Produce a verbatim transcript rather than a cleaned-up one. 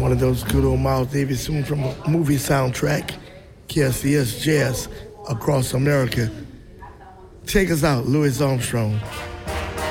One of those good old Miles Davis tunes from a movie soundtrack, K S C S Jazz Across America. Take us out, Louis Armstrong.